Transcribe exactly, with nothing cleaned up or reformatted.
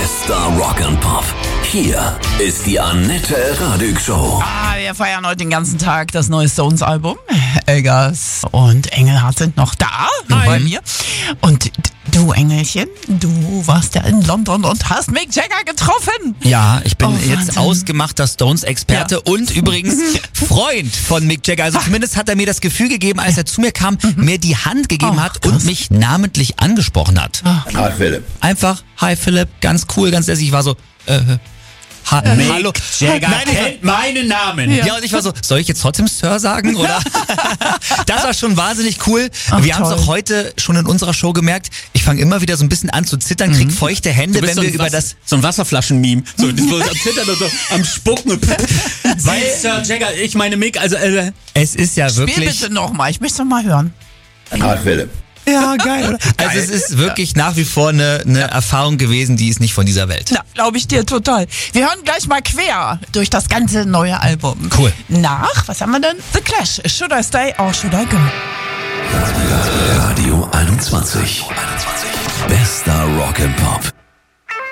Bester Rock and Pop. Hier ist die Annette Radig Show. Ah, wir feiern heute den ganzen Tag das neue Stones-Album. Elgas und Engelhardt sind noch da bei mir. Und du, Engelchen, du warst ja in London und hast Mick Jagger getroffen. Ja, ich bin Oh, jetzt Wahnsinn. ausgemachter Stones-Experte Ja. und übrigens Freund von Mick Jagger. Also zumindest hat er mir das Gefühl gegeben, als er zu mir kam, mir die Hand gegeben Oh, hat krass. und mich namentlich angesprochen hat. Hi Philipp. Einfach, hi Philipp, ganz cool, ganz lässig. Ich war so, äh, ha Mick hallo. Jagger Nein, ich war, kennt meinen Namen. ja, und ich war so, soll ich jetzt trotzdem Sir sagen, oder? Das war schon wahnsinnig cool. Ach, wir haben es toll. auch heute schon in unserer Show gemerkt. Ich fange immer wieder so ein bisschen an zu zittern, krieg feuchte Hände, Du bist wenn so wir ein, über Wasser, das... so ein Wasserflaschen-Meme. So, das so am Zittern und so am Spucken. Weil Sir Jagger, ich meine Mick, also äh, Es ist ja Spiel wirklich... bitte nochmal, ich möchte es mal hören. Hi Philipp. Ja, geil, oder? Also es ist wirklich nach wie vor eine, eine Erfahrung gewesen, die ist nicht von dieser Welt. Na, glaube ich dir total. Wir hören gleich mal quer durch das ganze neue Album. Cool. Nach, was haben wir denn? The Clash, Should I Stay or Should I Go? Radio einundzwanzig.